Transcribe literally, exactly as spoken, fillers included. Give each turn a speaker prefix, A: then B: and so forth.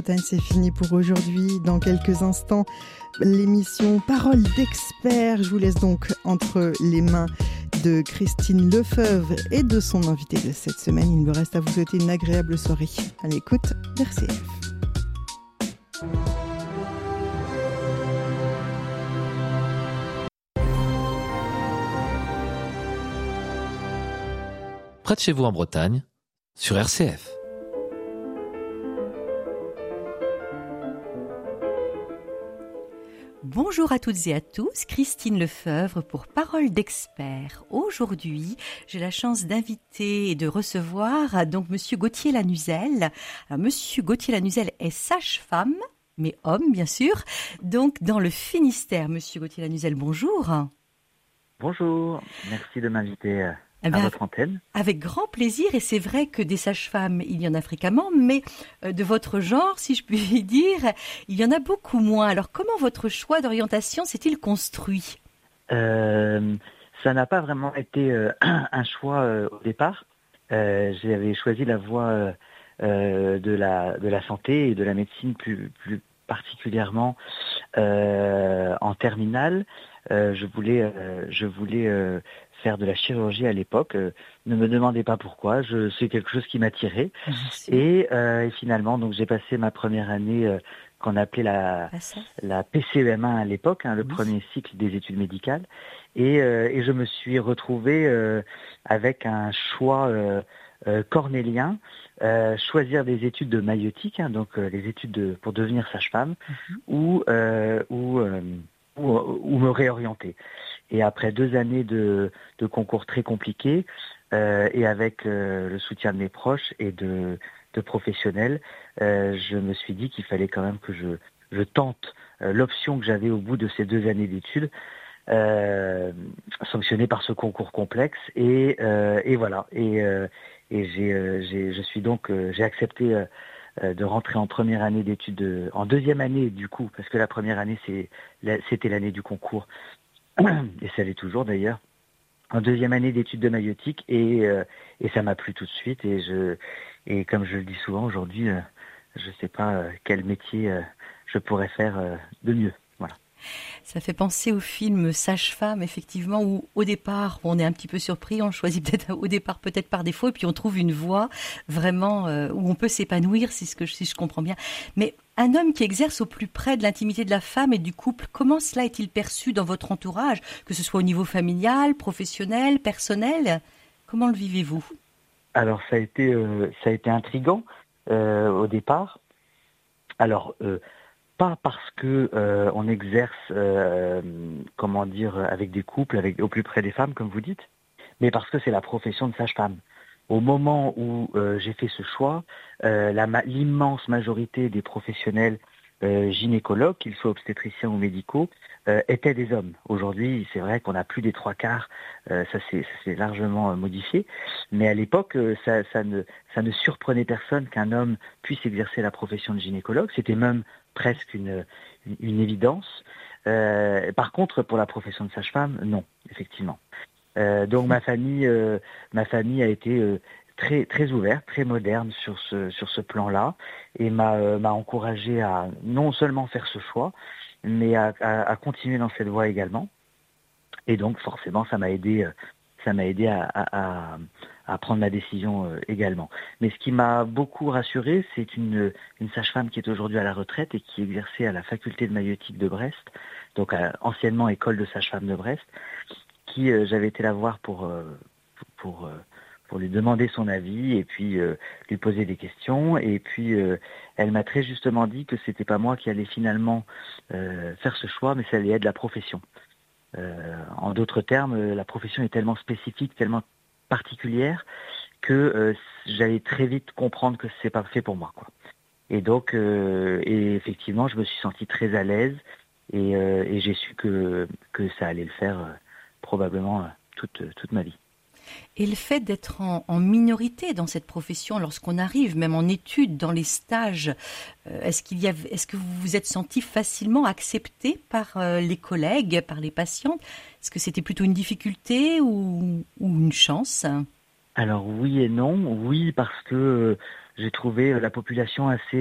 A: C'est fini pour aujourd'hui. Dans quelques instants, l'émission Parole d'expert. Je vous laisse donc entre les mains de Christine Lefebvre et de son invité de cette semaine. Il me reste à vous souhaiter une agréable soirée à l'écoute d'R C F.
B: Près de chez vous en Bretagne, sur R C F.
C: Bonjour à toutes et à tous, Christine Lefebvre pour Parole d'expert. Aujourd'hui, j'ai la chance d'inviter et de recevoir donc Monsieur Gauthier Lanuzel. Alors, Monsieur Gauthier Lanuzel est sage-femme, mais homme bien sûr, donc dans le Finistère. Monsieur Gauthier Lanuzel, bonjour.
D: Bonjour, merci de m'inviter à
C: Eh ben,
D: votre antenne.
C: Avec grand plaisir, et c'est vrai que des sages-femmes, il y en a fréquemment, mais de votre genre, si je puis dire, il y en a beaucoup moins. Alors comment votre choix d'orientation s'est-il construit ?
D: euh, Ça n'a pas vraiment été euh, un choix euh, au départ. Euh, j'avais choisi la voie euh, de, la, de la santé et de la médecine plus, plus particulièrement euh, en terminale. Euh, je voulais, euh, je voulais euh, faire de la chirurgie à l'époque. Euh, ne me demandez pas pourquoi. Je, c'est quelque chose qui m'attirait. Et, euh, et finalement, donc j'ai passé ma première année euh, qu'on appelait la, la P C E M un à l'époque, hein, le oui. premier cycle des études médicales. Et, euh, et je me suis retrouvé euh, avec un choix euh, euh, cornélien, euh, choisir des études de maïeutique, hein, donc euh, les études de, pour devenir sage-femme, mm-hmm. ou euh, ou euh, Ou, ou me réorienter. Et après deux années de, de concours très compliqués, euh, et avec euh, le soutien de mes proches et de, de professionnels, euh, je me suis dit qu'il fallait quand même que je, je tente euh, l'option que j'avais au bout de ces deux années d'études, euh, sanctionnée par ce concours complexe. Et, euh, et voilà. Et, euh, et j'ai, euh, j'ai, je suis donc, euh, j'ai accepté. Euh, de rentrer en première année d'études, de, en deuxième année du coup, parce que la première année c'est, c'était l'année du concours, et ça l'est toujours d'ailleurs, en deuxième année d'études de maïeutique, et, euh, et ça m'a plu tout de suite, et, je, et comme je le dis souvent aujourd'hui, euh, je ne sais pas euh, quel métier euh, je pourrais faire euh, de mieux. Voilà.
C: Ça fait penser au film Sage-femme, effectivement, où au départ, on est un petit peu surpris, on choisit peut-être au départ peut-être par défaut, et puis on trouve une voie vraiment euh, où on peut s'épanouir, si, ce que, si je comprends bien. Mais un homme qui exerce au plus près de l'intimité de la femme et du couple, comment cela est-il perçu dans votre entourage, que ce soit au niveau familial, professionnel, personnel ? Comment le vivez-vous ?
D: Alors ça a été, euh, ça a été intriguant euh, au départ. Alors... Euh, Pas parce que euh, on exerce, euh, comment dire, avec des couples, avec au plus près des femmes, comme vous dites, mais parce que c'est la profession de sage-femme. Au moment où euh, j'ai fait ce choix, euh, la, l'immense majorité des professionnels euh, gynécologues, qu'ils soient obstétriciens ou médicaux, euh, étaient des hommes. Aujourd'hui, c'est vrai qu'on a plus des trois quarts, euh, ça s'est, ça s'est largement modifié, mais à l'époque, euh, ça, ça, ne, ça ne surprenait personne qu'un homme puisse exercer la profession de gynécologue. C'était même presque une, une, une évidence. Euh, par contre, pour la profession de sage-femme, non, effectivement. Euh, donc ma famille, euh, ma famille a été euh, très très ouverte, très moderne sur ce sur ce plan-là, et m'a euh, m'a encouragé à non seulement faire ce choix, mais à, à, à continuer dans cette voie également. Et donc forcément, ça m'a aidé, euh, ça m'a aidé à, à, à prendre ma décision euh, également. Mais ce qui m'a beaucoup rassuré, c'est une, une sage-femme qui est aujourd'hui à la retraite et qui exerçait à la faculté de maïeutique de Brest, donc à, anciennement école de sage-femme de Brest, qui euh, j'avais été la voir pour euh, pour euh, pour lui demander son avis et puis euh, lui poser des questions. Et puis euh, elle m'a très justement dit que c'était pas moi qui allais finalement euh, faire ce choix, mais ça allait être la profession. Euh, en d'autres termes, la profession est tellement spécifique, tellement particulière que euh, j'allais très vite comprendre que c'est pas fait pour moi, quoi. Et donc, euh, et effectivement, je me suis senti très à l'aise et, euh, et j'ai su que que ça allait le faire euh, probablement euh, toute toute ma vie.
C: Et le fait d'être en, en minorité dans cette profession, lorsqu'on arrive, même en études, dans les stages, euh, est-ce qu'il y a, est-ce que vous vous êtes senti facilement accepté par euh, les collègues, par les patientes ? Est-ce que c'était plutôt une difficulté ou, ou une chance ?
D: Alors oui et non. Oui, parce que euh, j'ai trouvé la population assez